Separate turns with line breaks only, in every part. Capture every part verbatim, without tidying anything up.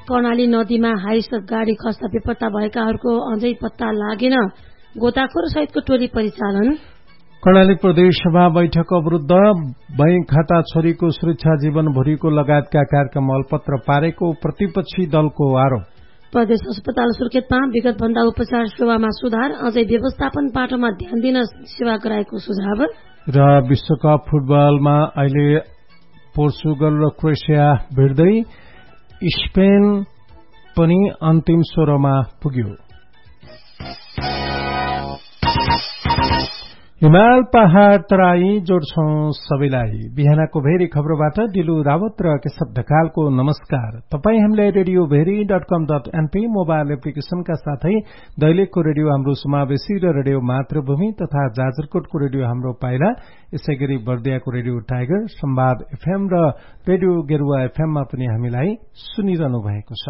कर्णाली नदीमा हाइस गाडी खस्दा बेपत्ता भएकाहरूको अझै पत्ता लागेन। गोताखोर सहितको टोली परिचालन।
कर्णाली प्रदेश सभा बैठक अवरुद्ध। बैंक खाता छोरीको सुरक्षा जीवनभरिको लगायतका कार्यक्रम अलपत्र पारेको प्रतिपक्षी दलको आरोप।
प्रदेश अस्पताल सुर्खेतमा विगत भन्दा उपचार सेवामा सुधार, अझै व्यवस्थापन पाटोमा ध्यान दिन सेवा गराएको सुझाव।
र विश्वकप फुटबलमा अहिले पोर्चुगल र क्रोएसिया भिड्दै स्पेन पनि अन्तिम सोह्रमा पुग्यो। हिमाल पहाड़ तराई जोड्छौं सबैलाई। बिहानको भेरी खबरबाट दिलु रावत र केशव ढकालको नमस्कार। तपाई हामीलाई रेडियो भेरी डट कम डट एनपी मोबाइल एप्लिकेशनका साथै दैलेखको रेडियो हाम्रो समावेशी र रेडियो मातृभूमि तथा जाजरकोटको रेडियो हाम्रो पाइला, यसैगरी बर्दियाको रेडियो टाइगर, संवाद एफएम र रेडियो गेरुवा एफएममा पनि हामीलाई सुनिरहनु भएको छ।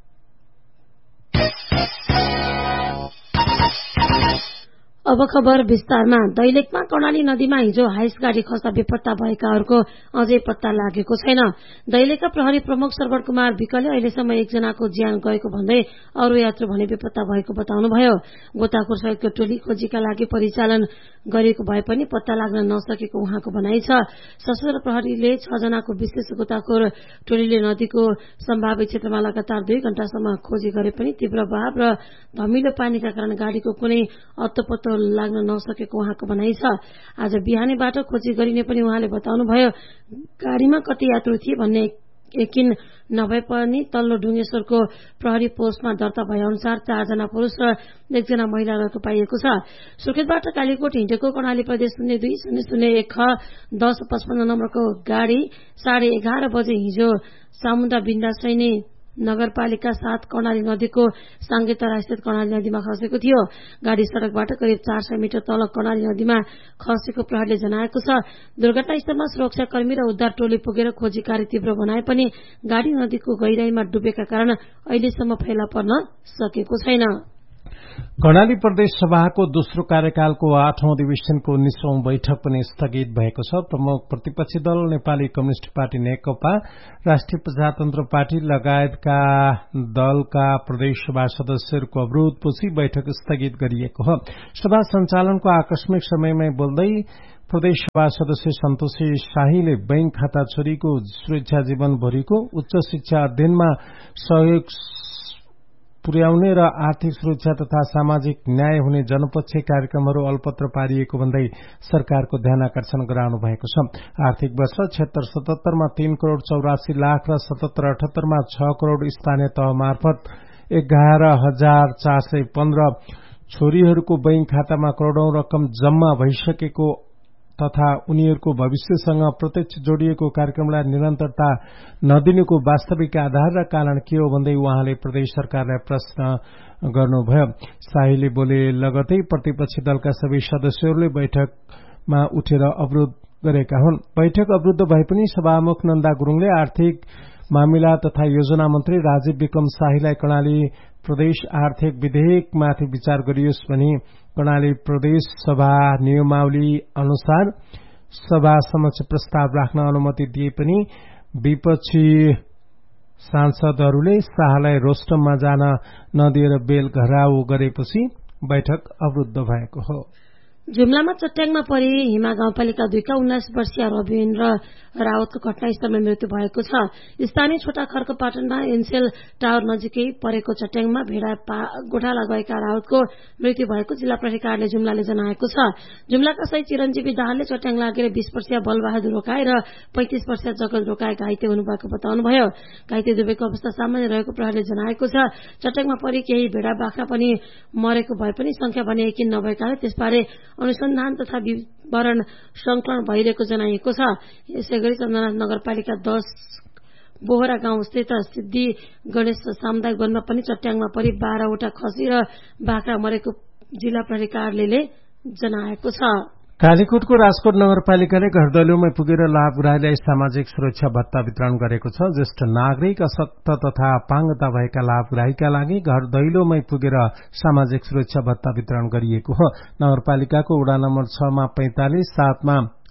अब खबर विस्तारमा। दैलेखमा कर्णाली नदीमा हिजो हाइस गाडी खस्दा बेपत्ता भएकाहरूको अझै पत्ता लागेको छैन। दैलेखका प्रहरी प्रमुख सरवर कुमार विकले अहिलेसम्म एकजनाको ज्यान गएको भन्दै अरू यात्रु भने बेपत्ता भएको बताउनुभयो। गोताखोर सहितको टोली खोजीका लागि परिचालन गरिएको भए पनि पत्ता लाग्न नसकेको उहाँको भनाइ छ। सशस्त्र प्रहरीले छ जनाको विशेष गोताखोर टोलीले नदीको सम्भावित क्षेत्रमा लगातार दुई घण्टासम्म खोजी गरे पनि तीव्र बहाव र धमिलो पानीका कारण गाडीको कुनै अत्तो लाग्न नसकेको उहाँको भनाइ छ। आज बिहानैबाट खोजी गरिने पनि उहाँले बताउनुभयो। गाडीमा कति यात्रु थिए भन्ने यकिन नभए पनि तल्लो ढुङ्गेश्वरको प्रहरी पोस्टमा दर्ता भए अनुसार चारजना पुरूष र एकजना महिला रहेको पाइएको छ। सुर्खेतबाट कालीकोट हिँडेको कर्णाली प्रदेश शून्य दुई शून्य शून्य एक दस पचपन्न नम्बरको गाडी साढे एघार बजे हिजो सामुन्दा बिन्दा सैनी नगरपालिका साथ कर्णाली नदीको साङ्गेतरा स्थित कर्णाली नदीमा खसेको थियो। गाडी सड़कबाट करिब चार सय मिटर तल कर्णाली नदीमा खसेको प्रहरीले जनाएको छ। दुर्घटनास्थलमा सुरक्षाकर्मी र उद्धार टोली पुगेर खोजी कार्य तीव्र बनाए पनि गाडी नदीको गहिराईमा डुबेका कारण अहिलेसम्म फेला पर्न सकेको छैन।
कर्णाली प्रदेश सभाको दोस्रो कार्यकालको आठौं अधिवेशनको उन्नाइसौं बैठक पनि स्थगित भएको छ। प्रमुख प्रतिपक्षी दल नेपाली कम्युनिष्ट पार्टी नेकपा, राष्ट्रिय प्रजातन्त्र पार्टी लगायतका दलका प्रदेश सभा सदस्यहरूको अवरोधपछि बैठक स्थगित गरिएको हो। सभा सञ्चालनको आकस्मिक समयमै बोल्दै प्रदेश सभा सदस्य सन्तोषी शाहीले बैंक खाता छोरीको सुरक्षा जीवनभरिको उच्च शिक्षा अध्ययनमा सहयोग पुर्याउने र आर्थिक सुरक्षा तथा सामाजिक न्याय हुने जनपक्षीय कार्यक्रमहरू अलपत्र पारिएको भन्दै सरकारको ध्यान आकर्षण गराउनु भएको छ। आर्थिक वर्ष छत्तर सतहत्तरमा तीन करोड़ चौरासी लाख र सतहत्तर अठहत्तरमा छ करोड़ स्थानीय तह मार्फत एघार हजार चार सय पन्ध्र छोरीहरूको बैंक खातामा करोड़ौं रकम जम्मा भइसकेको तथा उनीहरूको भविष्यसँग प्रत्यक्ष जोडिएको कार्यक्रमलाई निरन्तरता नदिनुको वास्तविक आधार र कारण के हो भन्दै उहाँले प्रदेश सरकारलाई प्रश्न गर्नुभयो। शाहीले बोले लगतै प्रतिपक्षी दलका सबै सदस्यहरूले बैठकमा उठेर अवरोध गरेका हुन्। बैठक अवरुद्ध भए पनि सभामुख नन्दा गुरूङले आर्थिक मामिला तथा योजना मन्त्री राजीव विक्रम शाहीलाई कर्णाली प्रदेश आर्थिक विधेयकमाथि विचार गरियोस् भनी कर्णाली प्रदेश सभा नियमावली अनुसार सभा समक्ष प्रस्ताव राख्न अनुमति दिए पनि विपक्षी सांसदहरूले शाहलाई रोस्टममा जान नदिएर बेल घराउ गरेपछि बैठक अवरुद्ध भएको हो।
जुम्लामा चट्याङमा परि हिमा गाउँपालिका दुईका उन्नाइस वर्षीय रविन्द्र रावतको घटनास्थलमा मृत्यु भएको छ। स्थानीय छोटा खर्क पाटनमा एनसेल टावर नजिकै परेको चट्याङमा भेडा गोठाला गएका रावतको मृत्यु भएको जिल्ला प्रहरी कार्यालय जुम्लाले जनाएको छ। जुम्लाका सही चिरञ्जीवी दाहालले चट्याङ लागेर बीस वर्षीय बलबहादुर रोकाए र पैंतिस वर्षीय जगत रोकाए घाइते हुनुभएको बताउनुभयो। घाइते दुवैको अवस्था सामान्य रहेको प्रहरीले जनाएको छ। चट्याङमा परि केही भेडा बाख्रा पनि मरेको भए पनि संख्या भने यकिन नभएकाले त्यसबारे अनुसन्धान तथा विवरण संकलन भइरहेको जनाइएको छ। यसैगरी चन्द्रनाथ नगरपालिका दश बोहरा गाउँ स्थित सिद्धि गणेश सामुदायिक वनमा पनि चट्याङमा परि बाह्रवटा खसी र बाख्रा मरेको जिल्ला प्रहरी कार्यालयले जनाएको छ।
कालीकोटको राजकोट नगरपालिकाले घर दैलोमै पुगेर लाभग्राहीलाई सामाजिक सुरक्षा भत्ता वितरण गरेको छ। ज्येष्ठ नागरिक, अशक्त तथा अपाङ्गता भएका लाभग्राहीका लागि घर दैलोमै पुगेर सामाजिक सुरक्षा भत्ता वितरण गरिएको हो। नगरपालिकाको वडा नम्बर छ मा पैंतालिस, सातमा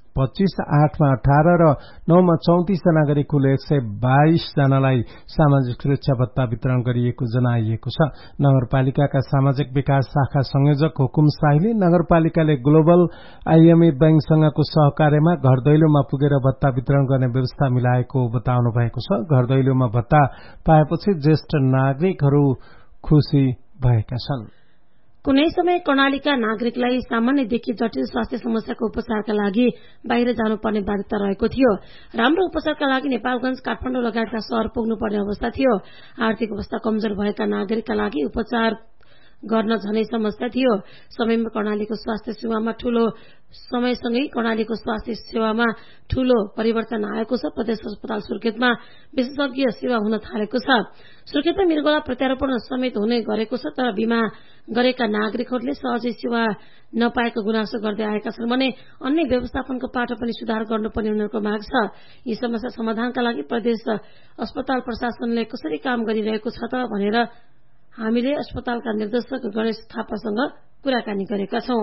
पच्चीस, आठमा अठार र नौमा चौतिस जना गरी कुल एक सय बाइस जनालाई सामाजिक सुरक्षा भत्ता वितरण गरिएको जनाइएको छ। नगरपालिकाका सामाजिक विकास शाखा संयोजक हुकुम शाहीले नगरपालिकाले ग्लोबल आईएमए बैंकसँगको सहकार्यमा घर दैलोमा पुगेर भत्ता वितरण गर्ने व्यवस्था मिलाएको बताउनु भएको छ। घर दैलोमा भत्ता पाएपछि ज्येष्ठ नागरिकहरू खुशी भएका छन्।
कुनै समय कर्णालीका नागरिकलाई सामान्यदेखि जटिल स्वास्थ्य समस्याको उपचारका लागि बाहिर जानुपर्ने बाध्यता रहेको थियो। राम्रो उपचारका लागि नेपालगंज, काठमाडौँ लगायतका शहर पुग्नुपर्ने अवस्था थियो। आर्थिक अवस्था कमजोर भएका नागरिकका लागि उपचार गर्न झनै समस्या थियो। समयमा कर्णालीको स्वास्थ्य सेवामा ठूलो समयसँगै कर्णालीको स्वास्थ्य सेवामा ठूलो परिवर्तन आएको छ। प्रदेश अस्पताल सुर्खेतमा विशेषज्ञ सेवा हुन थालेको छ। सुर्खेतमा मृगौला प्रत्यारोपण समेत हुने गरेको छ, तर बीमा गरेका नागरिकहरूले सहजै सेवा नपाएको गुनासो गर्दै आएका छन् भने अन्य व्यवस्थापनको पाटो पनि सुधार गर्नुपर्ने उनीहरूको माग छ। यी समस्या समाधानका लागि प्रदेश अस्पताल प्रशासनले कसरी काम गरिरहेको छ त भनेर हामीले अस्पतालका निर्देशक गणेश थापासँग कुराकानी गरेका छौं।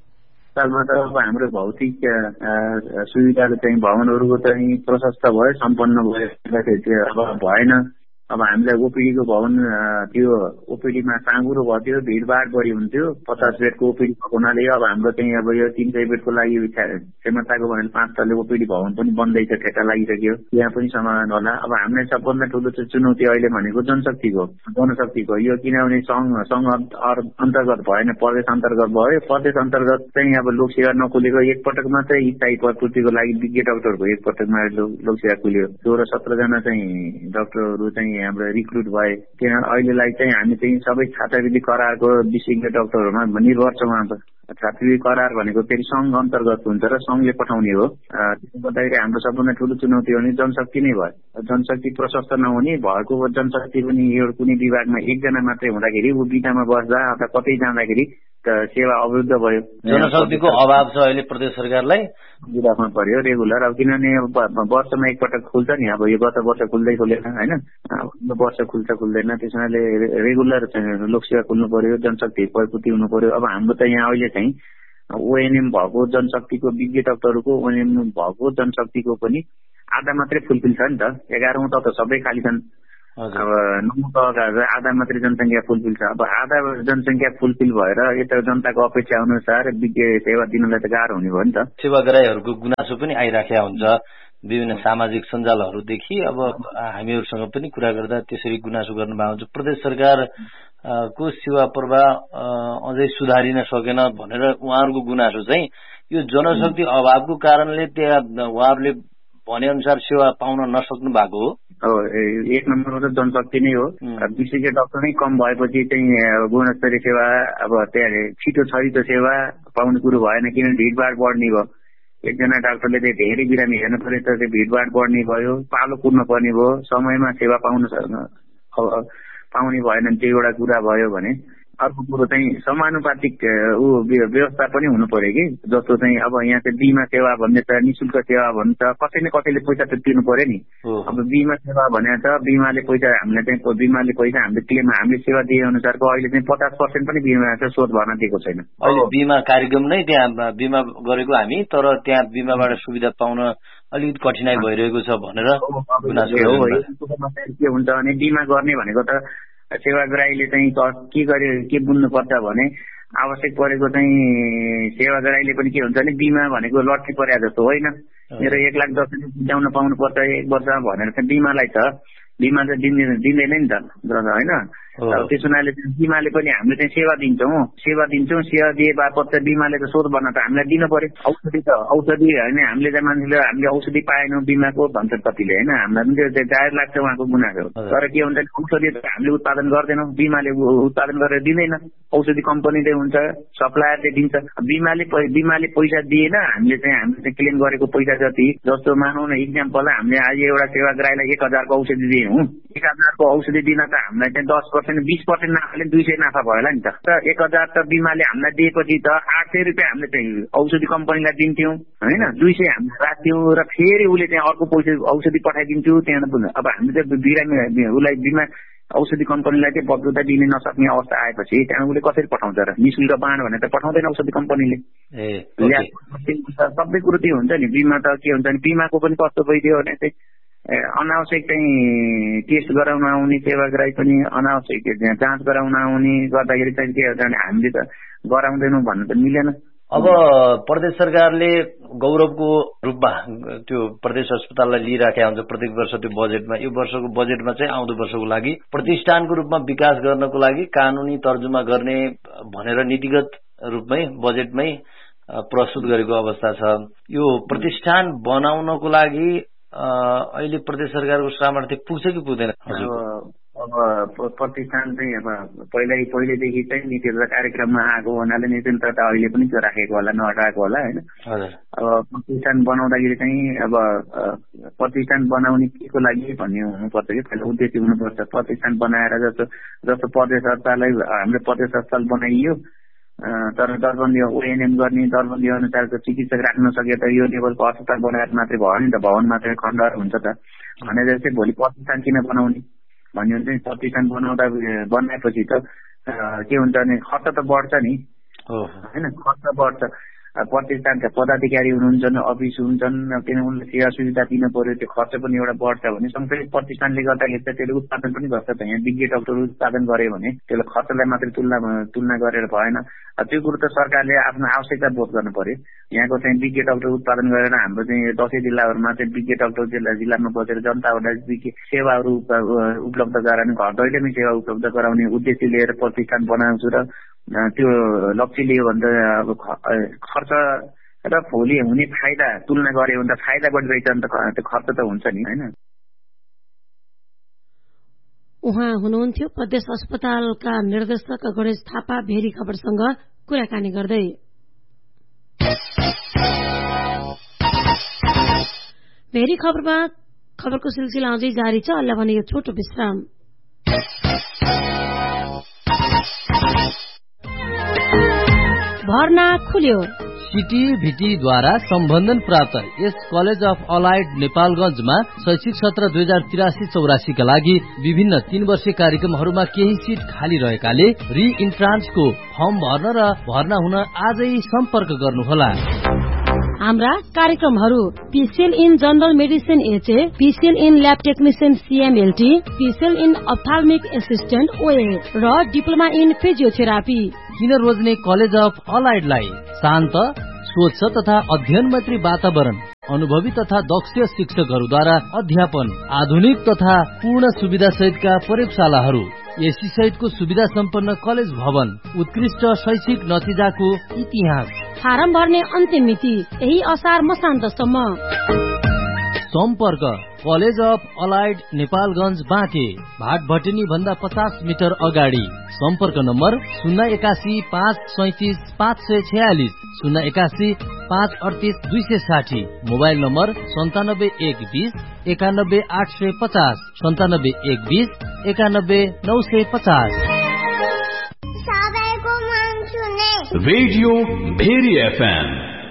अब हाम्रो भौतिक सुविधाहरू चाहिँ भवनहरूको चाहिँ प्रशस्त भयो, सम्पन्न भयो, अब भएन। अब हामीलाई ओपीडीको भवन त्यो ओपीडीमा साँगुरो भयो, त्यो भिडभाड बढी हुन्थ्यो। पचास बेडको ओपीडी भएको हुनाले अब हाम्रो चाहिँ अब यो तीन सय बेडको लागि क्षमताको भनेर पाँच तले ओपीडी भवन पनि बन्दैछ, ठेक्का लागिसक्यो। यहाँ पनि समाधान होला। अब हामीलाई सबभन्दा ठुलो चुनौती अहिले भनेको जनशक्तिको जनशक्तिको यो, किनभने संघ संघ अन्तर्गत भएन, प्रदेश अन्तर्गत भयो। प्रदेश अन्तर्गत चाहिँ अब लोकसेवा नखुलेको, एकपटक मात्रै स्थायी प्रतिपूर्तिको लागि विज्ञ डाक्टरको एकपटकमा लोकसेवा खुल्यो। सोह्र सत्र जना चाहिँ डाक्टरहरू चाहिँ हाम्रो रिक्रुट भए। किन अहिलेलाई चाहिँ हामी चाहिँ सबै छात्रवृत्ति करारको विशेषज्ञ डाक्टरहरूमा निर्भर छौँ। हाम्रो छात्रवृत्ति करार भनेको फेरि संघ अन्तर्गत हुन्छ र संघले पठाउने हो। त्यसले गर्दाखेरि हाम्रो सबभन्दा ठुलो चुनौती हो भने जनशक्ति नै भयो। जनशक्ति प्रशस्त नहुने, भएको जनशक्ति पनि यो कुनै विभागमा एकजना मात्रै हुँदाखेरि ऊ बिटामा बस्दा अथवा कतै जाँदाखेरि सेवा अवरुद्ध भयो।
जनशक्तिको अभाव छ अहिले प्रदेश सरकारलाई,
राख्नु पर्यो रेगुलर। अब किनभने वर्षमा एकपटक खुल्छ नि, अब यो गत वर्ष खुल्दै खुलेन होइन, वर्ष खुल्छ खुल्दैन, त्यसैले रेगुलर लोकसेवा खुल्नु पर्यो, जनशक्ति परिपूर्ति हुनु पर्यो। अब हाम्रो त यहाँ अहिले चाहिँ ओएनएम भएको जनशक्तिको विज्ञ डाक्टरको ओएनएम भएको जनशक्तिको पनि आधा मात्रै फुलफिल छ नि त। एघारौं त सबै खाली छन्। अब नौ तहका आधा मात्रै जनसङ्ख्या फुलफिल छ। अब आधा जनसङ्ख्या फुलफिल भएर यता जनताको अपेक्षा अनुसार विज्ञ सेवा दिनलाई त गाह्रो हुने भयो नि त।
सेवाग्राहीहरूको गुनासो पनि आइराखेका हुन्छ विभिन्न सामाजिक सञ्जालहरूदेखि। अब हामीहरूसँग पनि कुरा गर्दा त्यसरी गुनासो गर्नुभएको हुन्छ, प्रदेश सरकार को सेवा प्रवाह अझै सुधारिन सकेन भनेर उहाँहरूको गुनासो चाहिँ यो जनशक्ति अभावको कारणले त्यहाँ उहाँहरूले भने अनुसार सेवा पाउन नसक्नु भएको हो।
अब एक नम्बरमा त जनशक्ति नै हो। विशेषज्ञ डाक्टर नै कम भएपछि चाहिँ गुणस्तरीय सेवा अब त्यहाँ छिटो छरितो सेवा पाउने कुरो भएन, किनभने भिडभाड बढ्ने भयो। एकजना डाक्टरले चाहिँ धेरै बिरामी हेर्नु पर्यो त त्यो भिडभाड बढ्ने भयो, पालो कुर्न पर्ने भयो, समयमा सेवा पाउन पाउने भएन, त्यो एउटा कुरा भयो भने। अर्को कुरो चाहिँ समानुपातिक ऊ व्यवस्था पनि हुनु पर्यो कि, जस्तो चाहिँ अब यहाँ चाहिँ बिमा सेवा भन्ने छ, निशुल्क सेवा भन्छ, कसै न कसैले पैसा त तिर्नु पर्यो नि। अब बिमा सेवा भने त बिमाले पैसा हामीले चाहिँ बिमाले पैसा हामीले क्लेम हामीले सेवा दिए अनुसारको अहिले चाहिँ पचास पर्सेन्ट पनि बिमा चाहिँ शोध भर्न दिएको छैन।
अहिले बिमा कार्यक्रम नै त्यहाँ बिमा गरेको हामी, तर त्यहाँ बिमाबाट सुविधा पाउन अलिकति कठिनाई भइरहेको छ भनेर
के हुन्छ भने बिमा गर्ने भनेको त सेवाग्राहीले चाहिँ के गरे के बुझ्नुपर्छ भने आवश्यक परेको चाहिँ सेवाग्राहीले पनि के हुन्छ भने बिमा भनेको लट्ठी परे जस्तो होइन, मेरो एक लाख दस हजार बुझाउन पाउनु पर्छ एक वर्ष भनेर चाहिँ बिमालाई त बिमा चाहिँ दिँदैन दिँदैन नि त होइन। त्यस हुनाले बिमाले पनि हामीले चाहिँ सेवा दिन्छौँ सेवा दिन्छौँ सेवा दिए बापत चाहिँ बिमाले त शोध भन्न त हामीलाई दिनु पर्यो। औषधि त औषधि होइन, हामीले चाहिँ मान्छेले हामीले औषधि पाएनौँ बिमाको भन्छ कतिले होइन, हामीलाई पनि त्यो गाह्रो लाग्छ उहाँको गुनासो। तर के हुन्छ औषधि त हामीले उत्पादन गर्दैनौँ, बिमाले उत्पादन गरेर दिँदैन, औषधि कम्पनीले हुन्छ, सप्लायरले दिन्छ। बिमाले बिमाले पैसा दिएन, हामीले चाहिँ हामीले चाहिँ क्लेम गरेको पैसा जति, जस्तो मानौँ न इक्जाम्पल हामीले आज एउटा सेवाग्राहीलाई एक हजारको औषधि दिए हौँ, एक हजारको औषधि दिन त हामीलाई चाहिँ दस पर्सेन्ट बिस पर्सेन्ट नाफाले दुई सय नाफा भयो होला नि त। एक हजार त बिमाले हामीलाई दिएपछि त आठ सय रुपियाँ हामीले चाहिँ औषधि कम्पनीलाई दिन्थ्यौँ होइन, दुई सय हामीले राख्थ्यौँ र फेरि उसले चाहिँ अर्को पैसा औषधि पठाइदिन्थ्यो त्यहाँ। अब हामीले त बिरामी उसलाई बिमा औषधि कम्पनीलाई चाहिँ बद्धता दिने नसक्ने अवस्था आएपछि त्यहाँ उसले कसरी पठाउँछ र? निशुल्क बाँड भने त पठाउँदैन औषधि कम्पनीले। सबै कुरो त्यो हुन्छ नि। बिमा त के हुन्छ नि, बिमाको पनि कस्तो भइदियो भने चाहिँ अनावश्यक चाहिँ टेस्ट गराउन आउने सेवाग्राही पनि अनावश्यक जाँच गराउन आउने गर्दाखेरि चाहिँ के हुन्छ भने हामीले त गराउँदैनौँ भन्नु त मिलेन।
अब प्रदेश सरकारले गौरवको रूपमा त्यो प्रदेश अस्पताललाई लिइराखेका हुन्छ प्रत्येक वर्ष त्यो बजेटमा। यो वर्षको बजेटमा चाहिँ आउँदो वर्षको लागि प्रतिष्ठानको रूपमा विकास गर्नको लागि कानूनी तर्जुमा गर्ने भनेर नीतिगत रूपमै बजेटमै प्रस्तुत गरेको अवस्था छ। यो प्रतिष्ठान बनाउनको लागि अहिले प्रदेश सरकारको सामर्थ्य पुग्छ कि पुग्दैन?
अब प्रतिष्ठान चाहिँ अब पहिल्यै पहिलेदेखि चाहिँ नीति तथा कार्यक्रममा आएको हुनाले नीति तथा अहिले पनि त्यो राखेको होला, नहटाएको होला होइन। अब प्रतिष्ठान बनाउँदाखेरि चाहिँ अब प्रतिष्ठान बनाउने के को लागि भन्ने हुनुपर्छ कि पहिला उद्देश्य हुनुपर्छ। प्रतिष्ठान बनाएर जस्तो जस्तो प्रदेश अस्पताललाई हाम्रो प्रदेश अस्पताल बनाइयो तर दरबन्दी ओएनएम गर्ने दरबन्दी अनुसारको चिकित्सक राख्न सके त यो लेभलको अस्पताल बनाएर मात्रै भयो नि त, भवन मात्रै खण्डहर हुन्छ त भने जस्तै भोलि प्रतिष्ठान किन बनाउने भन्यो भने चाहिँ प्रतिष्ठान बनाउँदा बनाएपछि त के हुन्छ भने खर्च त बढ्छ नि होइन। खर्च बढ्छ। प्रतिष्ठानका पदाधिकारी हुनुहुन्छ, अफिस हुन्छन्, किन उनले सेवा सुविधा दिन पर्यो, त्यो खर्च पनि एउटा बढ्छ भने सँगसँगै प्रतिष्ठानले गर्दाखेरि त त्यसले उत्पादन पनि गर्छ त। यहाँ विज्ञ डाक्टर उत्पादन गर्यो भने त्यसले खर्चलाई मात्रै तुलना तुलना गरेर भएन। त्यो कुरो त सरकारले आफ्नो आवश्यकता बोध गर्नु पर्यो। यहाँको चाहिँ विज्ञ डाक्टर उत्पादन गरेर हाम्रो चाहिँ दसैँ जिल्लाहरूमा चाहिँ विज्ञ डाक्टर जिल्ला जिल्लामा बसेर जनताहरूलाई विज्ञ सेवाहरू उपलब्ध गराउने, घर दैलोमै सेवा उपलब्ध गराउने उद्देश्य लिएर प्रतिष्ठान बनाउँछु र त्यो लक्ष्य लियो भने त अब खर्च र भोलि हुने फाइदा तुलना गर्यो भने त फाइदा बढिरहेछ नि त, त्यो खर्च त हुन्छ नि होइन।
उहाँ हुनुहुन्थ्यो प्रदेश अस्पतालका निर्देशक गणेश थापा भेरी खबरसँग कुराकानी गर्दै। भेरी खबरमा खबरको सिलसिला अझै जारी छ। अल्लाह भने यो छोटो विश्राम। भर्ना खुल्यो।
सिटी भिटीद्वारा सम्बन्धन प्राप्त यस कलेज अफ अलाइड नेपालगंजमा शैक्षिक सत्र दुई हजार तिरासी चौरासी का लागि विभिन्न तीन वर्षीय कार्यक्रमहरूमा केही सिट खाली रहेकाले रि इन्ट्रान्सको फर्म भर्न र भर्ना हुन आजै सम्पर्क गर्नुहोला।
हाम्रा कार्यक्रमहरू PCL in general medicine HA, PCL in lab technician सीएमएलटी, PCL in अप्थाल्मिक assistant ओए र डिप्लोमा इन फिजियोथेरापी।
किन रोज्ने कलेज अफ अलाइडलाई शान्त, स्वच्छ तथा अध्ययन मैत्री वातावरण, अनुभवी तथा दक्ष शिक्षकहरूद्वारा अध्यापन, आधुनिक तथा पूर्ण सुविधा सहितका प्रयोगशालाहरू, एसी सहितको सुविधा सम्पन्न कलेज भवन, उत्कृष्ट शैक्षिक नतिजाको इतिहास।
फारम भर्ने अन्तिम मिति यही असार मसान्तसम्म।
सम्पर्क college of allied Nepalganj Banke, Bhatbhateni भन्दा पचास मिटर अगाडि। सम्पर्क नम्बर शून्य एकासी पाँच सैतिस पाँच सय छयालिस, शून्य एकासी पाँच अडतिस दुई सय साठी। मोबाइल नम्बर सन्तानब्बे एक बीस एकानब्बे आठ सय पचास, सन्तानब्बे एक बीस एकानब्बे नौ सय पचास।
Radio very FM.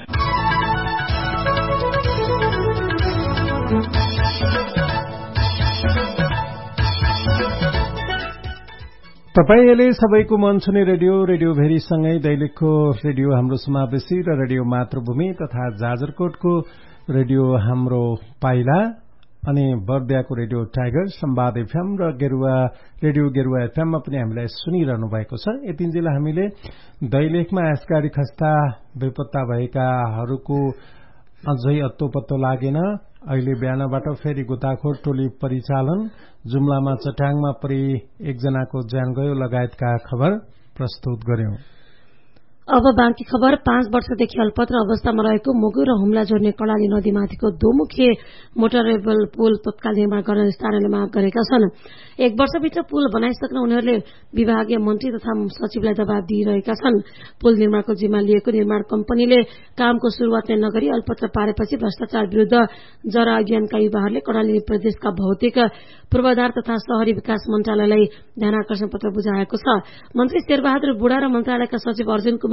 तपाईं अहिले सबैको मन छुने रेडियो रेडियो भेरीसँगै दैलेखको रेडियो हाम्रो समावेशी र रेडियो मातृभूमि तथा जाजरकोटको रेडियो हाम्रो पाइला अनि बर्दियाको रेडियो टाइगर, संवाद एफएम र गेरुवा रेडियो गेरुवा एफएममा पनि हामीलाई सुनिरहनु भएको छ। यतिन्जेल हामीले दैलेखमा यसगाडी खस्ता बेपत्ता भएकाहरूको अझै अत्तो पत्तो लागेन। अहिले बिहानबाट फेरि गोताखोर टोली परिचालन, जुम्लामा चट्याङमा परि एकजनाको ज्यान गयो लगायतका खबर प्रस्तुत गर्यौं।
अब बाँकी खबर। पाँच वर्षदेखि अल्पत्र अवस्थामा रहेको मुगु र हुम्ला जोड्ने कर्णाली नदीमाथिको दोमुखे मोटरेबल पुल तत्काल निर्माण गर्न स्थानीयले माग गरेका छन्। एक वर्षभित्र पुल बनाइसक्न उनीहरूले विभागीय मन्त्री तथा सचिवलाई दबाव दिइरहेका छन्। पुल निर्माणको जिम्मा लिएको निर्माण कम्पनीले कामको शुरूआत नै नगरी अल्पत्र पारेपछि भ्रष्टाचार विरूद्ध जरा अभियानका युवाहरूले कर्णाली प्रदेशका भौतिक पूर्वाधार तथा शहरी विकास मन्त्रालयलाई ध्यानाकर्षण पत्र बुझाएको छ। मन्त्री शेरबहादुर बुढा र मन्त्रालयका सचिव अर्जुन कुमार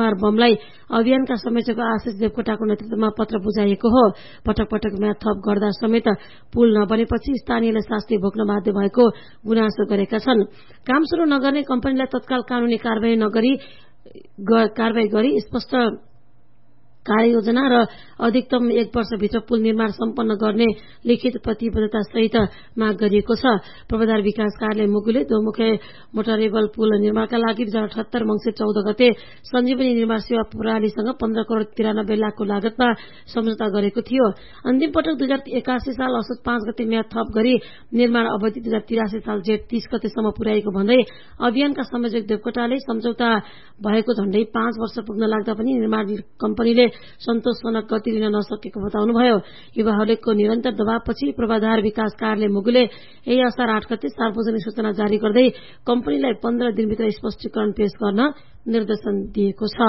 कुमार बमलाई अभियानका संयोजक आशिष देवकोटाको नेतृत्वमा पत्र बुझाइएको हो। पटक पटक म्याद थप गर्दा समेत पुल नबनेपछि स्थानीयले शास्ति भोग्न बाध्य भएको गुनासो गरेका छन्। काम शुरू नगर्ने कम्पनीलाई तत्काल कानूनी कारवाही नगरी कारवाही गरी स्पष्ट कार्ययोजना र अधिकतम एक वर्षभित्र पुल निर्माण सम्पन्न गर्ने लिखित प्रतिबद्धता सहित माग गरिएको छ। पूर्वाधार विकास कार्यालय मुगुले दोमुखे मोटरेबल पुल निर्माणका लागि दुई हजार अठहत्तर मंसिर चौध गते सञ्जीवनी निर्माण सेवा प्रणालीसँग पन्ध्र करोड़ तिरानब्बे लाखको लागतमा सम्झौता गरेको थियो। अन्तिम पटक दुई हजार एकासी साल असोज पाँच गते म्याद थप गरी निर्माण अवधि दुई हजार तिरासी साल जेठ तीस गतेसम्म पुर्याएको भन्दै अभियानका संयोजक देवकोटाले सम्झौता भएको झण्डै पाँच वर्ष पुग्न लाग्दा पनि निर्माण कम्पनीले सन्तोषजनक गति लिन नसकेको बताउनुभयो। युवाहरूको निरन्तर दबावपछि पूर्वाधार विकास कार्यालय मुगुले यही असार आठ गते सार्वजनिक सूचना जारी गर्दै कम्पनीलाई पन्ध्र दिनभित्र स्पष्टीकरण पेश गर्न निर्देशन दिएको छ।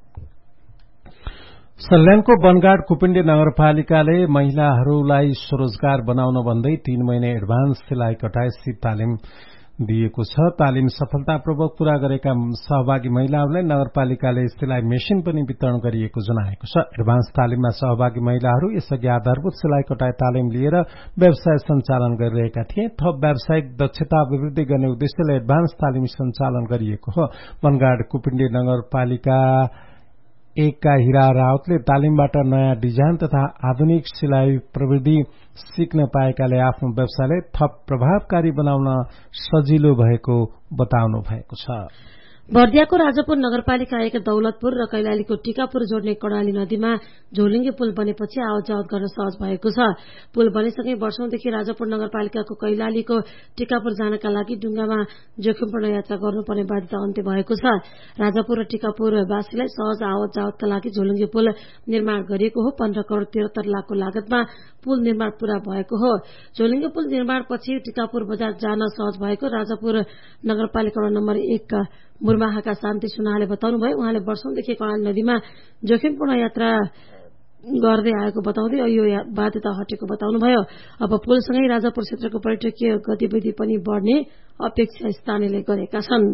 सल्यानको बनगाड कुपिण्डे नगरपालिकाले महिलाहरूलाई स्वरोजगार बनाउन भन्दै तीन महिने एडभान्स सिलाइ कटाई सिप तालिम दिएको छ। तालिम सफलतापूर्वक पूरा गरेका सहभागी महिलाहरूलाई नगरपालिकाले सिलाइ मेसिन पनि वितरण गरिएको जनाएको छ। एडभान्स तालिममा सहभागी महिलाहरू यसअघि आधारभूत सिलाइ कटाई तालिम लिएर व्यवसाय सञ्चालन गरिरहेका थिए। थप व्यावसायिक दक्षता अभिवृद्धि गर्ने उद्देश्यले एडभान्स तालिम सञ्चालन गरिएको हो। बनगाड कुपिण्डे नगरपालिका एकका हिरा रावतले तालिमबाट नयाँ डिजाइन तथा आधुनिक सिलाइ प्रविधि सिक्न पाएकाले आफ्नो व्यवसायलाई थप प्रभावकारी बनाउन सजिलो भएको बताउनु भएको छ।
बर्दियाको राजापुर नगरपालिका एक दौलतपुर र कैलालीको टीकापुर जोड्ने कर्णाली नदीमा झोलुङ्गे पुल बनेपछि आवत जावत गर्न सहज भएको छ। पुल बनेसँगै वर्षौंदेखि राजापुर नगरपालिकाको कैलालीको टीकापुर जानका लागि डुंगामा जोखिमपूर्ण यात्रा गर्नुपर्ने बाध्यता अन्त्य भएको छ। राजापुर र टीकापुरवासीलाई सहज आवत जावतका लागि झोलुङ्गे पुल निर्माण गरिएको हो। पन्ध्र करोड़ तिहत्तर लाखको लागतमा पुल निर्माण पूरा भएको हो। झोलुङ्गे पुल निर्माणपछि टीकापुर बजार जान सहज भएको राजापुर नगरपालिका नम्बर एक मुरमाहाका शान्ति सुनाले बताउनुभयो। उहाँले वर्षौंदेखि कर्णाली नदीमा जोखिमपूर्ण यात्रा गर्दै आएको बताउँदै यो बाध्यता हटेको बताउनुभयो। अब पुलसँगै राजापुर क्षेत्रको पर्यटकीय गतिविधि पनि बढ़ने अपेक्षा स्थानीयले गरेका छन्।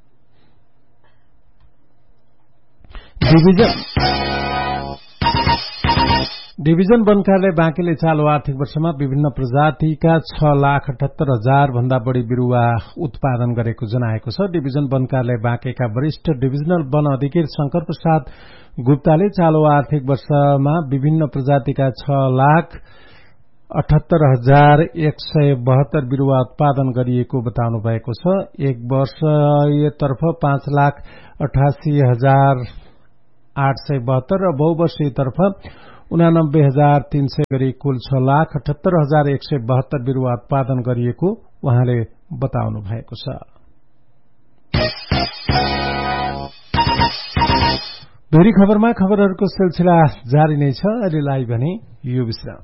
डिभिजन वन कार्यालय बाँकेले चालू आर्थिक वर्षमा विभिन्न प्रजातिका छ लाख अठहत्तर हजार भन्दा बढ़ी बिरूवा उत्पादन गरेको जनाएको छ। डिभिजन वन कार्यालय बाँकेका वरिष्ठ डिभिजनल वन अधिकारी शंकर प्रसाद गुप्ताले चालू आर्थिक वर्षमा विभिन्न प्रजातिका छ लाख अठहत्तर हजार एक सय बहत्तर बिरूवा उत्पादन गरिएको बताउनु भएको छ। एक वर्षतर्फ पाँच लाख अठासी हजार आठ सय बहत्तर र बहुवर्षीयतर्फ उनानब्बे हजार तीन सय गरी कुल छ लाख अठहत्तर हजार एक सय बहत्तर बिरूवा उत्पादन गरिएको उहाँले बताउनु भएको छ। भेरी खबरमा खबरहरूको सिलसिला जारी नै छ। अहिलेलाई भने यो विश्राम।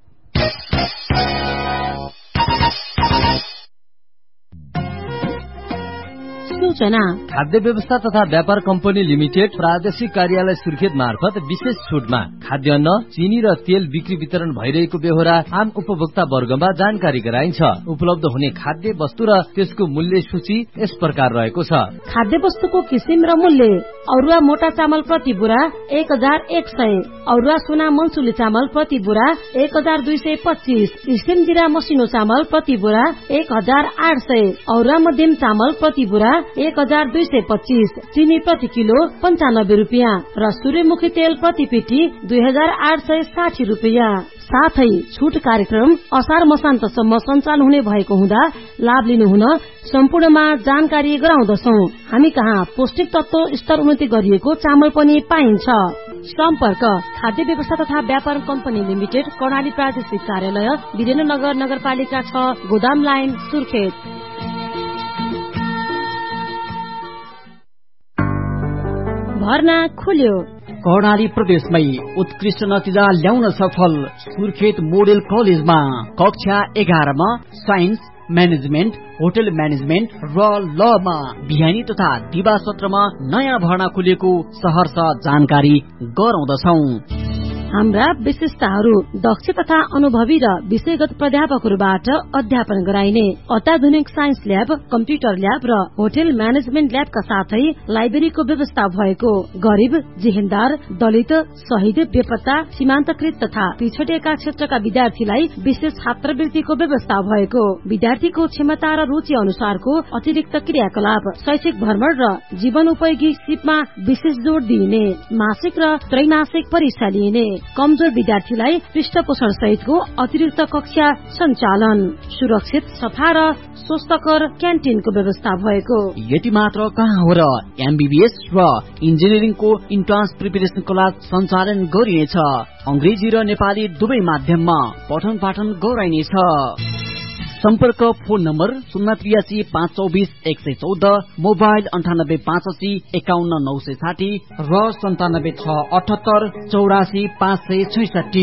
सूचना
खाद्य व्यवस्था तथा व्यापार कम्पनी लिमिटेड प्रादेशिक कार्यालय सुर्खेत मार्फत विशेष छुटमा खाद्यान्न चिनी र तेल बिक्री वितरण भइरहेको बेहोरा आम उपभोक्ता वर्गमा जानकारी गराइन्छ। उपलब्ध हुने खाद्य वस्तु र त्यसको मूल्य सूची यस प्रकार रहेको छ।
खाद्य वस्तुको किसिम र मूल्य: औरुवा मोटा चामल प्रति बुरा एक हजार एक सय, औरुवा सोना मनसुली चामल प्रति बुरा एक हजार दुई सय पच्चीस, स्टिम जिरा मसिनो चामल प्रति बुरा एक हजार आठ सय, औरुवा मध्यम चामल प्रति बुरा एक हजार दुई सय पच्चीस, चिनी प्रति किलो पञ्चानब्बे रूपियाँ र सूर्यमुखी तेल प्रति पेटी दुई हजार आठ सय साठी रूपियाँ। साथै छुट कार्यक्रम असार मसान्तसम्म सञ्चालन हुने भएको हुँदा लाभ लिनुहुन सम्पूर्णमा जानकारी गराउँदछौ। हामी कहाँ पौष्टिक तत्व स्तर उन्नति गरिएको चामल पनि पाइन्छ। सम्पर्क खाद्य व्यवस्था तथा व्यापार कम्पनी लिमिटेड, कर्णाली प्रादेशिक कार्यालय, वीरेन्द्रनगर नगरपालिका छ, गोदाम लाइन, सुर्खेत। भर्ना खुल्यो।
कर्णाली प्रदेशमै उत्कृष्ट नतिजा ल्याउन सफल सुर्खेत मोडेल कलेजमा कक्षा एघारमा साइन्स, म्यानेजमेन्ट, होटल म्यानेजमेन्ट र लमा बिहानी तथा दिवा सत्रमा नयाँ भर्ना खुलेको सहर्ष जानकारी गराउँदछौ।
हाम्रा विशेषताहरू दक्ष तथा अनुभवी र विषयगत प्राध्यापकहरूबाट अध्यापन गराइने अत्याधुनिक साइन्स ल्याब, कम्प्युटर ल्याब र होटल म्यानेजमेन्ट ल्याबका साथै लाइब्रेरीको व्यवस्था भएको, गरीब, जेहेन्दार, दलित, शहीद, बेपत्ता, सीमान्तकृत तथा पिछडिएका क्षेत्रका विद्यार्थीलाई विशेष छात्रवृत्तिको व्यवस्था भएको, विद्यार्थीको क्षमता र रुचि अनुसारको अतिरिक्त क्रियाकलाप, शैक्षिक भ्रमण र जीवनोपयोगी सिपमा विशेष जोड़ दिइने, मासिक र त्रैमासिक परीक्षा लिइने, कमजोर विद्यार्थीलाई पृष्ठपोषण सहितको अतिरिक्त कक्षा सञ्चालन, सुरक्षित, सफा र स्वस्थकर क्यान्टिनको व्यवस्था भएको।
यति मात्र कहाँ हो र एमबीबीएस र इन्जिनियरिङको इन्ट्रान्स प्रिपरेसन क्लास सञ्चालन गरिनेछ। अंग्रेजी र नेपाली दुवै माध्यममा पठन पाठन गराइनेछ। सम्पर्क फोन नम्बर शून्य त्रियासी पाँच चौबिस एक सय चौध, मोबाइल अन्ठानब्बे पाँच अस्सी एकाउन्न नौ सय साठी र सन्तानब्बे छ अठहत्तर चौरासी पाँच सय छैसठी।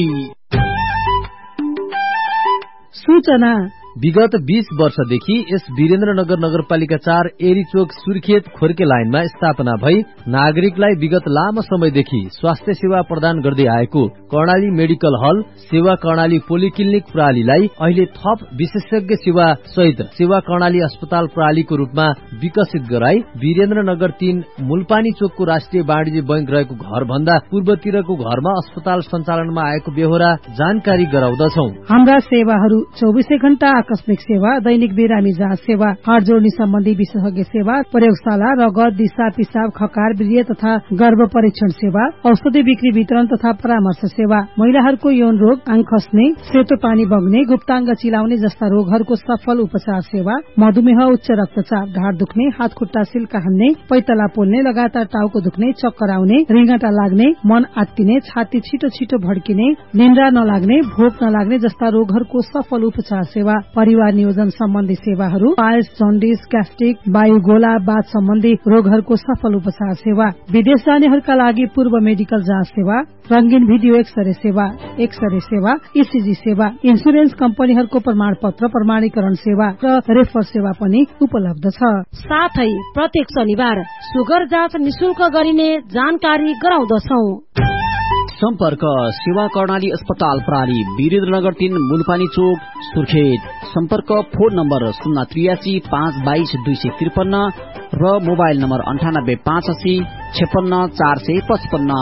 सूचना
विगत बीस वर्षदेखि यस वीरेन्द्रनगर नगरपालिका चार एरीचोक सुर्खेत खोर्के लाइनमा स्थापना भई नागरिकलाई विगत लामो समयदेखि स्वास्थ्य सेवा प्रदान गर्दै आएको कर्णाली मेडिकल हल सेवा कर्णाली पोलिक्लिनिक प्रणालीलाई अहिले थप विशेषज्ञ सेवा सहित सेवा कर्णाली अस्पताल प्रणालीको रूपमा विकसित गराई वीरेन्द्रनगर तीन मूलपानी चोकको राष्ट्रिय वाणिज्य बैंक रहेको घर भन्दा पूर्वतिरको घरमा अस्पताल सञ्चालनमा आएको बेहोरा जानकारी गराउँदछौ।
हाम्रा सेवाहरू चौबिसै घण्टा आकस्मिक सेवा, दैनिक बिरामी जाँच सेवा, हाड जोड्ने सम्बन्धी विशेषज्ञ सेवा, प्रयोगशाला, रगत, दिशा, पिसाब, खकार, वीर्य तथा गर्भ परीक्षण सेवा, औषधि बिक्री वितरण तथा परामर्श सेवा, महिलाहरूको यौन रोग, आङ खस्ने, सेतो पानी बग्ने, गुप्ताङ्ग चिलाउने जस्ता रोगहरूको सफल उपचार सेवा, मधुमेह, उच्च रक्तचाप, ढाड दुख्ने, हात खुट्टा सिल्का हान्ने, पैतला पोल्ने, लगातार टाउको दुख्ने, चक्कर आउने, रिङ्गटा लाग्ने, मन आत्तिने, छाती छिटो छिटो भड्किने, निन्द्रा नलाग्ने, भोक नलाग्ने जस्ता रोगहरूको सफल उपचार सेवा, परिवार नियोजन सम्बन्धी सेवाहरू, पाइल्स, जन्डिस, ग्यास्ट्रिक, वायु गोला, बाथ सम्बन्धी रोगहरूको सफल उपचार सेवा, विदेश जानेहरूका लागि पूर्व मेडिकल जाँच सेवा, रंगीन भिडियो एक्सरे सेवा, एक्सरे सेवा, ईसीजी सेवा, इन्सुरेन्स कम्पनीहरूको प्रमाण पत्र प्रमाणीकरण सेवा र रेफर सेवा पनि उपलब्ध छ।
साथै प्रत्येक शनिबार सुगर जाँच निशुल्क गरिने जानकारी गराउँदछौ।
सम्पर्क सेवा कर्णाली अस्पताल प्रणाली वीरेन्द्रनगर तीन मूलपानी चोक सुर्खेत। सम्पर्क फोन नम्बर शून्य त्रियासी पाँच बाइस दुई सय त्रिपन्न र मोबाइल नम्बर अन्ठानब्बे पाँच अस्सी छप्पन्न चार सय पचपन्न।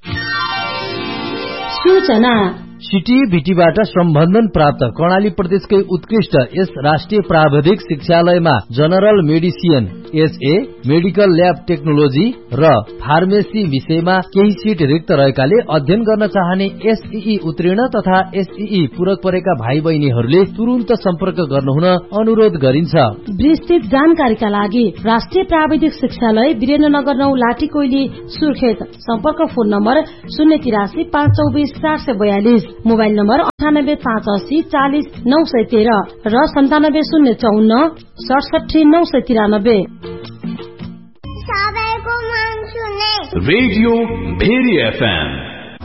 सूचना
सिटी भिटीबाट सम्बन्धन प्राप्त कर्णाली प्रदेशकै उत्कृष्ट यस राष्ट्रिय प्राविधिक शिक्षालयमा general medicine, SA, medical lab technology र फार्मेसी विषयमा केही सिट रिक्त रहेकाले अध्ययन गर्न चाहने एसईई उत्तीर्ण तथा एसईई पूरक परेका भाइ बहिनीहरूले तुरुन्त सम्पर्क गर्नुहुन अनुरोध गरिन्छ।
विस्तृत जानकारीका लागि राष्ट्रिय प्राविधिक शिक्षालय वीरेन्द्रनगर नौ लाठी कोइली सुर्खेत। सम्पर्क फोन नम्बर शून्य तिरासी पाँच चौबिस चार सय बयालिस, मोबाइल नम्बर अन्ठानब्बे पाँच अस्सी चालिस नौ सय तेह्र र सन्तानब्बे शून्य चौन्न सडसठी नौ सय तिरानब्बे।
रेडियो भेरी एफएम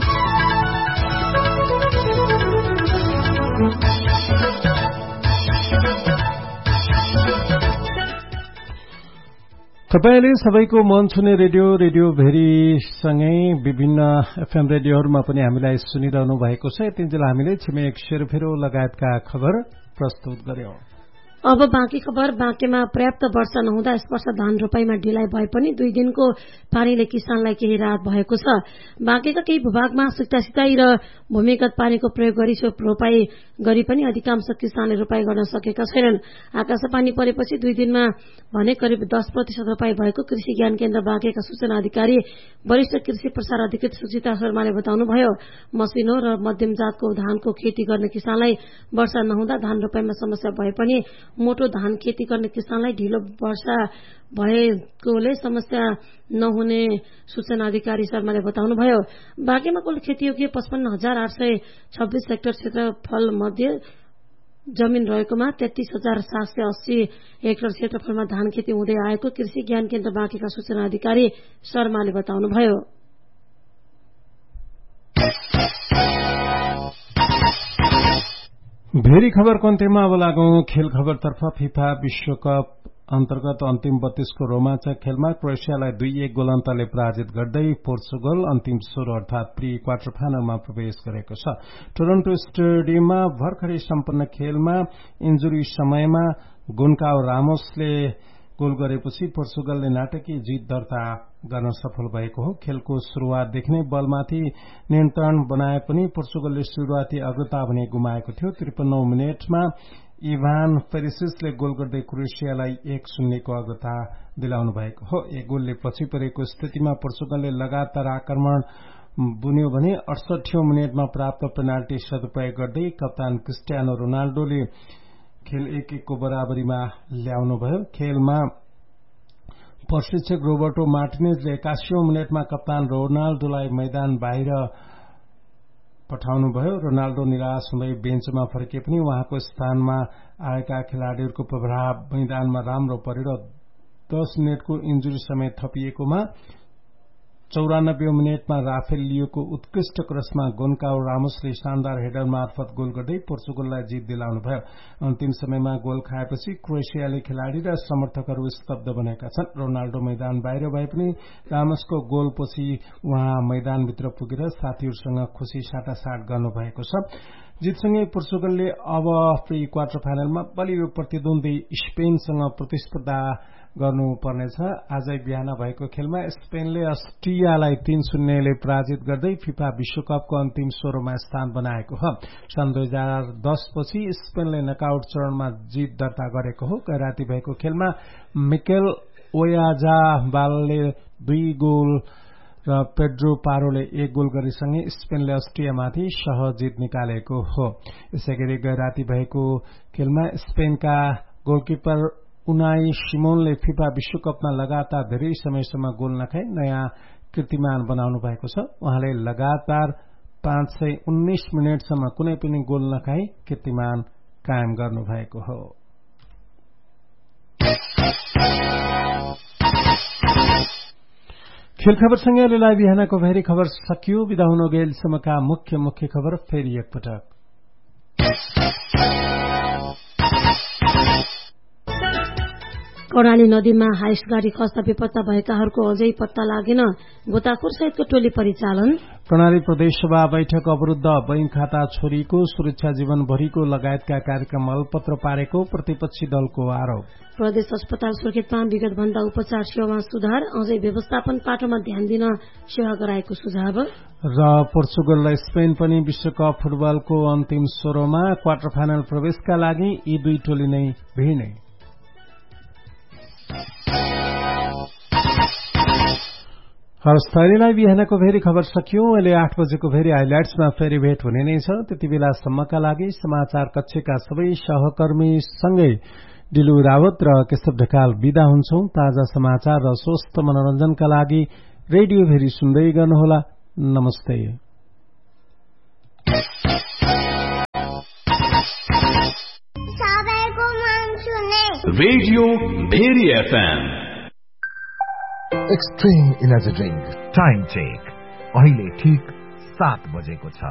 तपाईले सबैको मन छुने रेडियो रेडियो भेरी सँगै विभिन्न एफएम रेडियोहरूमा पनि हामीलाई सुनिरहनु भएको छ। यतिन्जेल हामीले छिमेक सेरोफेरो लगायतका खबर प्रस्तुत गर्यौं।
अब बाँकी खबर। बाँकेमा पर्याप्त वर्षा नहुँदा यस वर्ष धान रोपाईमा ढिलाइ भए पनि दुई दिनको पानीले किसानलाई केही राहत भएको छ। बाँकेका केही भूभागमा सिक्टा सिंचाई र भूमिगत पानीको प्रयोग गरी सो रोपाई गरी पनि अधिकांश किसानले रोपाई गर्न सकेका छैनन्। आकाश पानी परेपछि दुई दिनमा भने करिब दस प्रतिशत रोपाई भएको कृषि ज्ञान केन्द्र बाँकेका सूचना अधिकारी वरिष्ठ कृषि प्रसार अधिकृत सुचिता शर्माले बताउनुभयो। मसिनो र मध्यम जातको धानको खेती गर्ने किसानलाई वर्षा नहुँदा धान रोपाईमा समस्या भए पनि मोटो धान खेती गर्ने किसानलाई ढिलो वर्षा भएकोले समस्या नहुने सूचना अधिकारी शर्माले बताउनुभयो। बाँकेमा कुल खेतीयोग्य पचपन्न हजार आठ सय छब्बीस हेक्टर क्षेत्रफल मध्ये जमीन रहेकोमा तेत्तीस हजार सात सय अस्सी हेक्टर क्षेत्रफलमा धान खेती हुँदै आएको कृषि ज्ञान केन्द्र बाँकेका सूचना अधिकारी शर्माले बताउनुभयो।
भेरी खबर कन्टेमा अब लागौं खेल खबरतर्फ। फिफा विश्वकप अन्तर्गत अन्तिम बत्तीसको रोमाञ्चक खेलमा क्रोएसियालाई दुई एक गोल अन्तरले पराजित गर्दै पोर्चुगल अन्तिम सोह्र अर्थात प्री क्वार्टर फाइनलमा प्रवेश गरेको छ। टोरन्टो स्टेडियममा भर्खरै सम्पन्न खेलमा इन्जुरी समयमा गोन्काओ रामोसले गोल गरेपछि पोर्चुगलले नाटकीय जित दर्ता गर्न सफल भएको हो। खेलको शुरूआतदेखि नै बलमाथि नियन्त्रण बनाए पनि पोर्चुगलले शुरूआती अग्रता भने गुमाएको थियो। त्रिपन्नौ मिनटमा इभान पेरिसिसले गोल गर्दै क्रोएसियालाई एक शून्यको अग्रता दिलाउनु भएको हो। एक गोलले पछि परेको स्थितिमा पोर्चुगलले लगातार आक्रमण बुन्यो भने अडसठीौं मिनटमा प्राप्त पेनाल्टी सदुपयोग गर्दै कप्तान क्रिस्टियानो रोनाल्डोले खेल एक एकको बराबरीमा ल्याउनुभयो। खेलमा प्रशिक्षक रोबर्टो मार्टिनेजले एकासीौं मिनटमा कप्तान रोनाल्डोलाई मैदान बाहिर पठाउनुभयो। रोनाल्डो निराश हुँदै बेन्चमा फर्के पनि उहाँको स्थानमा आएका खेलाड़ीहरूको प्रभाव मैदानमा राम्रो परेर दस मिनटको इन्जुरी समय थपिएकोमा चौरानब्बे मिनटमा राफेल लियोको उत्कृष्ट क्रसमा गोन्काओ रामोसले शानदार हेडर मार्फत गोल गर्दै पोर्चुगललाई जित दिलाउनुभयो। अन्तिम समयमा गोल खाएपछि क्रोएसियाली खेलाड़ी र समर्थकहरू स्तब्ध बनेका छन्। रोनाल्डो मैदान बाहिर भए पनि रामोसको गोलपछि उहाँ मैदानभित्र पुगेर साथीहरूसँग खुशी साटासाट गर्नुभएको छ। जितसँगै पोर्चुगलले अब प्री क्वार्टर फाइनलमा बलियो प्रतिद्वन्दी स्पेनसँग प्रतिस्पर्धा गर्नुपर्नेछ। आजै बिहान भएको खेलमा स्पेनले अस्ट्रियालाई तीन शून्यले पराजित गर्दै फिफा विश्वकपको अन्तिम सोह्रमा स्थान बनाएको हो। सन् दुई हजार दस पछि स्पेनले नकआउट चरणमा जित दर्ता गरेको हो। गैराती भएको खेलमा मिकेल ओयाजाबालले दुई गोल र पेड्रो पारोले एक गोल गरेसँगै स्पेनले अस्ट्रियामाथि सहज जित निकालेको हो। यसैगरी गैराती भएको खेलमा स्पेनका गोलकिपर उनाई सिमोनले फिफा विश्वकपमा लगातार धेरै समयसम्म गोल नखाई नयाँ कीर्तिमान बनाउनु भएको छ। उहाँले लगातार पाँच सय उन्नाइस मिनटसम्म कुनै पनि गोल नखाई कीर्तिमान कायम गर्नुभएको हो। खेल खबरसँगै अहिले बिहानको भेरी खबर सकियो। बिदा हुन गएसम्मका मुख्य मुख्य खबर फेरि एकपटक।
कर्णाली नदीमा हाइस गाड़ी खस्दा बेपत्ता भएकाहरूको अझै पत्ता लागेन। गोताखोर सहितको टोली परिचालन।
कर्णाली प्रदेश सभा बैठक अवरूद्ध, बैंक खाता छोरीको सुरक्षा जीवनभरिको लगायतका कार्यक्रम अल्पत्र पारेको प्रतिपक्षी दलको आरोप।
प्रदेश अस्पताल सुर्खेतमा विगत भन्दा उपचार सेवामा सुधार, अझै व्यवस्थापन पाटोमा ध्यान दिन सेवा गराएको सुझाव।
र पोर्चुगल र स्पेन पनि विश्वकप फुटबलको अन्तिम सोह्रमा क्वार्टर फाइनल प्रवेशका लागि यी दुई टोली नै भिड्ने। हवस्, तैलेलाई बिहानको फेरि खबर सकियो। अहिले आठ बजेको फेरि हाइलाइट्समा फेरि भेट हुने नै छ। त्यति बेलासम्मका लागि समाचार कक्षका सबै सहकर्मीसँगै डिलु रावत र केशव ढकाल विदा हुन्छौं। ताजा समाचार र स्वस्थ मनोरञ्जनका लागि रेडियो भेरी सुन्दै गर्नुहोला। नमस्ते।
Radio very FM
extreme energy drink time check अहिले ठीक सात बजेको छ।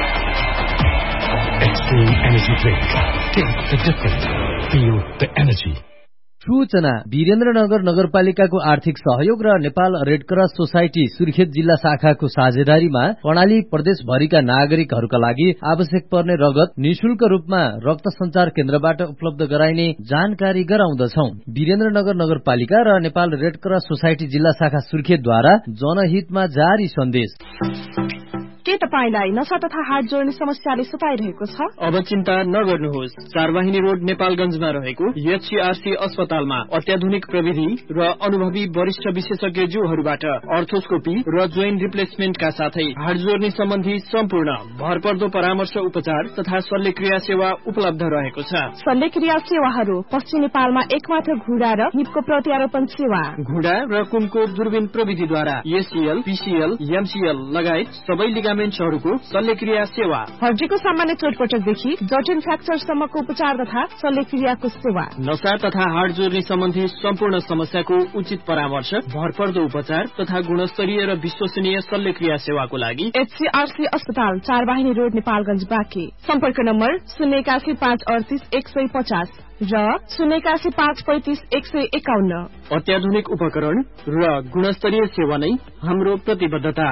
Extreme energy drink, take the difference, feel the energy.
सूचना वीरेन्द्रनगर नगरपालिकाको आर्थिक सहयोग र Nepal red cross society Surkhet जिल्ला शाखाको साझेदारीमा कर्णाली प्रदेशभरिका नागरिकहरूका लागि आवश्यक पर्ने रगत निशुल्क रूपमा रक्त संचार केन्द्रबाट उपलब्ध गराइने जानकारी गराउँदछौ। वीरेन्द्रनगर नगरपालिका र नेपाल रेड क्रस सोसाइटी जिल्ला शाखा सुर्खेतद्वारा जनहितमा जारी सन्देश।
के तपाईलाई नशा तथा हार्ट जोड्ने समस्याले सताइरहेको छ?
अब चिन्ता नगर्नुहोस्। चारवाहिनी रोड नेपालगञ्जमा रहेको एचसीआरसी अस्पतालमा अत्याधुनिक प्रविधि र अनुभवी वरिष्ठ विशेषज्ञज्यूहरूबाट अर्थोस्कोपी र जोइन्ट रिप्लेसमेन्टका साथै हार्ट जोड्ने सम्बन्धी सम्पूर्ण भरपर्दो परामर्श उपचार तथा शल्यक्रिया सेवा उपलब्ध रहेको छ।
शल्यक्रिया सेवाहरू पश्चिम नेपालमा एकमात्र घुँडा र निपको प्रत्यारोपण सेवा,
घुँडा र कुमको दूरबीन प्रविधिद्वारा एसीएल, पीसीएल, एमसीएल लगायत सबै लिगामेन्ट लिगामेन्ट्सहरूको शल्यक्रिया सेवा,
हड्डीको सामान्य चोटपटकदेखि जटिल फ्र्याक्चरसम्मको उपचार तथा शल्यक्रियाको सेवा,
नसा तथा हाड जोर्नी सम्बन्धी सम्पूर्ण समस्याको उचित परामर्श, भरपर्दो उपचार तथा गुणस्तरीय र विश्वसनीय शल्यक्रिया सेवाको लागि
एचसीआरसी अस्पताल चारवाहिनी रोड नेपालगञ्ज बाँके। सम्पर्क नम्बर शून्य एकासी पाँच अडतिस एक सय पचास र शून्य एकासी पाँच पैंतिस एक सय एकाउन्न।
अत्याधुनिक उपकरण र गुणस्तरीय सेवा नै हाम्रो प्रतिबद्धता।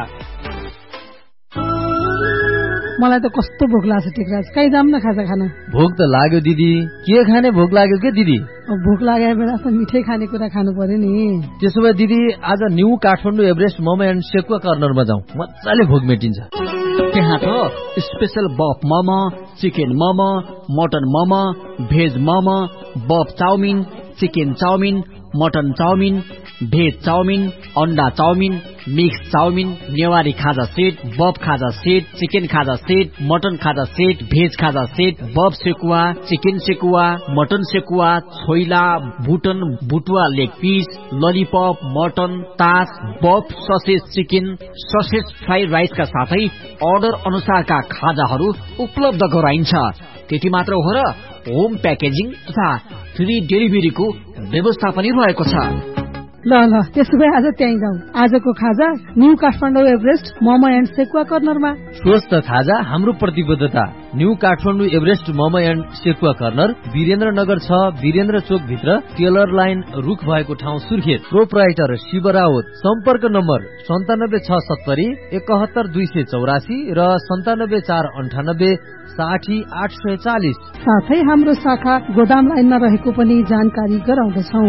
मलाई त कस्तो भोक लाग्छ टेकराज, कहीँ जाम न खाजा खान।
भोक त लाग्यो दिदी, के खाने भोक लाग्यो के दिदी?
भोक लागेको बेला त मिठै खाने कुरा खानु पर्यो नि।
त्यसो भए दिदी आज new Kathmandu Everest momo and sekuwa कर्नरमा जाउँ, मजाले भोक मेटिन्छ।
त्यहाँ त स्पेशल बफ momo, chicken momo, mutton momo, veg momo, बफ chowmein, chicken chowmein, mutton chowmein, veg chowmein, अन्डा चाउमिन, मिक्स चाउमिन, नेवारी खाजा सेट, बफ खाजा सेट, चिकन खाजा सेट, मटन खाजा सेट, भेज खाजा सेट, बफ sekuwa, chicken sekuwa, mutton sekuwa, choila, बुटन बुटुवा leg piece, lollipop, mutton, तास, बफ ससेज चिकन, ससेज फ्राइड राइसका साथै order अनुसारका खाजाहरू उपलब्ध गराइन्छ। त्यति मात्र हो र होम प्याकेजिङ तथा फ्री डेलिभरीको व्यवस्था पनि रहेको छ।
ल ल त्यसो भए आज त्यहीँ जाउँ। आजको खाजा new Kathmandu Everest momo and sekuwa कर्नरमा।
स्वस्थ खाजा हाम्रो प्रतिबद्धता। New Kathmandu Everest momo and sekuwa corner Birendranagar छ, वीरेन्द्र चोक भित्र टेलर लाइन रुख भएको ठाउँ सुर्खेत। प्रोपराइटर शिव राउत। सम्पर्क नम्बर सन्तानब्बे छ सत्तरी एकहत्तर दुई सय चौरासी र सन्तानब्बे चार अन्ठानब्बे साठी आठ सय चालिस।
साथै हाम्रो शाखा गोदाम लाइनमा रहेको पनि जानकारी गराउँदछौ।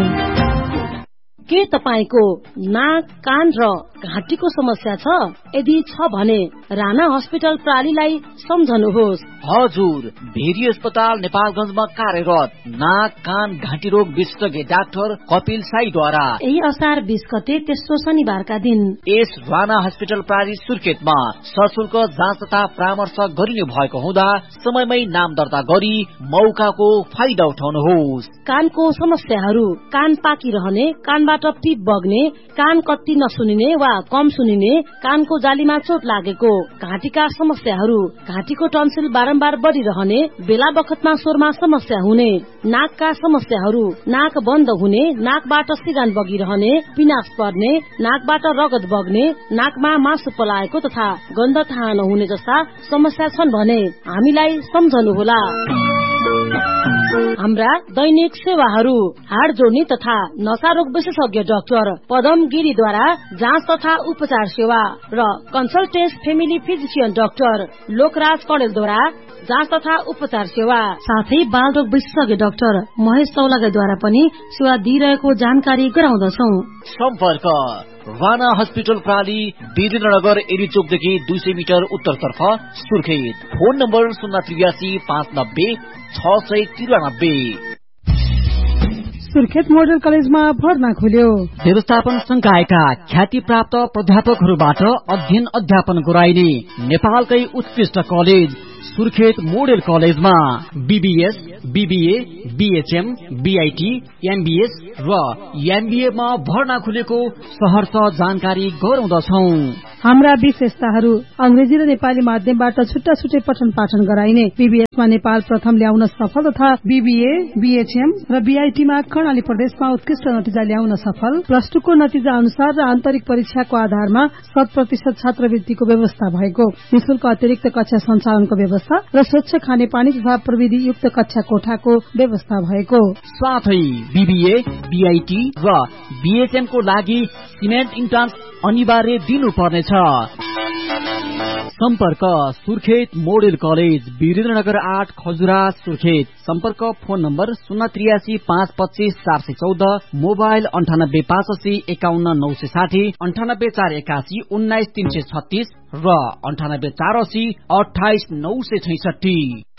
के तपाईको नाक, कान र घाँटीको समस्या छ? यदि छ भने राणा हस्पिटल प्रालीलाई सम्झनुहोस्।
हजुर, भेरी अस्पताल नेपालगञ्जमा कार्यरत नाक, कान, घाँटी रोग विशेषज्ञ डाक्टर कपिल साईद्वारा
यही असार बीस गते तेस्रो शनिबारका दिन
यस राणा हस्पिटल प्राली सुर्खेतमा सशुल्क जाँच तथा परामर्श गरिने भएको हुँदा समयमै नाम दर्ता गरी मौकाको फाइदा उठाउनुहोस्।
कानको समस्याहरू, कान पाकिरहने, कानबाट पिप बग्ने, कान कति नसुनिने वा कम सुनिने, कानको जालीमा चोट लागेको, घाँटीका समस्याहरू, घाँटीको टन्सिल बारम्बार बढिरहने, बेला बखतमा स्वरमा समस्या हुने, नाकका समस्याहरू, नाक बन्द हुने, नाकबाट सिगान बगिरहने, पिनास पर्ने, नाकबाट रगत बग्ने, नाकमा मासु पलाएको तथा गन्ध थाहा नहुने जस्ता समस्या छन् भने हामीलाई सम्झनुहोला। हाम्रा दैनिक सेवाहरू हाड जोड्ने तथा नसारोग विशेषज्ञ डाक्टर पदम गिरीद्वारा जाँच तथा उपचार सेवा र कन्सल्टेन्स फेमिली फिजिशियन डाक्टर लोकराज कडेलद्वारा जाँच तथा उपचार सेवा, साथै बालरोग विशेषज्ञ डाक्टर महेश चौलागाईद्वारा पनि सेवा दिइरहेको जानकारी गराउँदछौ।
सम्पर्क राणा हस्पिटल प्राली वीरेन्द्रनगर एरी चोकदेखि दुई सय मिटर उत्तरतर्फ सुर्खेत। फोन नम्बर शून्य त्रियासी पाँच नब्बे छ सय त्रियानब्बे।
सुर्खेत मोडल कलेजमा भर्ना खुल्यो।
व्यवस्थापन संकायका ख्याति प्राप्त प्राध्यापकहरूबाट अध्ययन अध्यापन गराइने नेपालकै उत्कृष्ट कलेज सुर्खेत मोडल कलेजमा BBS, BBA, BHM, BIT, MBS र एमबीए मा भर्ना खुलेको सहर्ष जानकारी गराउँदछौ।
हाम्रा विशेषताहरू अंग्रेजी र नेपाली माध्यमबाट छुट्टा छुट्टै पठन पाठन गराइने, बीबीएसमा नेपाल प्रथम ल्याउन सफल तथा बीबीए, बीएचएम र बीआईटीमा कर्णाली प्रदेशमा उत्कृष्ट नतिजा ल्याउन सफल, प्लस टू को नतिजा अनुसार र आन्तरिक परीक्षाको आधारमा शत प्रतिशत छात्रवृत्तिको व्यवस्था भएको, निशुल्क अतिरिक्त कक्षा सञ्चालनको व्यवस्था र स्वच्छ खानेपानी तथा प्रविधि युक्त कक्षा कोठाको व्यवस्था भएको,
साथै बीबीए, बीआईटी र बीएचएम को लागि सिमेन्ट इन्ट्रान्स अनिवार्य दिनुपर्नेछ। सम्पर्क सुर्खेत मोडेल कलेज वीरेन्द्रनगर आठ खजुरा सुर्खेत। सम्पर्क फोन नम्बर शून्य त्रियासी पाँच पच्चीस चार सय चौध, मोबाइल अन्ठानब्बे पाँच असी एकाउन्न नौ सय साठी, अन्ठानब्बे चार एकासी उन्नाइस तीन सय छत्तीस र अन्ठानब्बे चार असी अठाइस नौ सय छैसठी।